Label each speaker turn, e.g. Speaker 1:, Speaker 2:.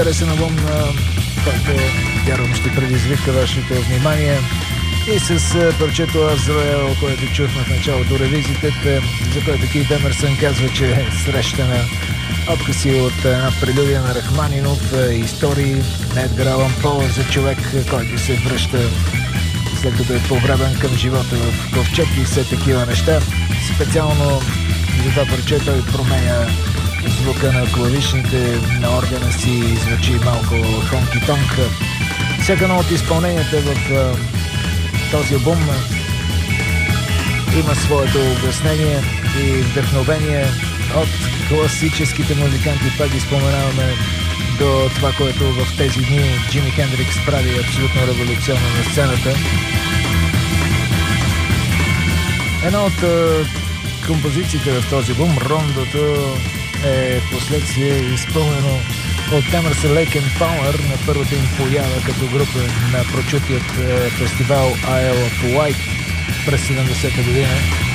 Speaker 1: Интересен албум, който вярвам ще предизвика вашето внимание. И с парчето Azrael, което чухме в началото ревизитите, за което Кейт Емърсън казва, че е срещана откъси от една прелюдия на Рахманинов, истории на Едгар Алан По за човек, който се връща след като е повреден към живота в ковчег и все такива неща. Специално за това парче той променя звука на клавишните, на органа си и звучи малко хонки-тонк. Всяка едно от изпълненията в този албум има своето обяснение и вдъхновение от класическите музиканти, пак ги споменаваме, до това, което в тези дни Джими Хендрикс прави абсолютно революционно на сцената. Една от композициите в този албум, Рондото, е последствие изпълнено от Emerson, Lake and Palmer на първата им поява като група на прочутият фестивал Isle of Wight през 70-та година.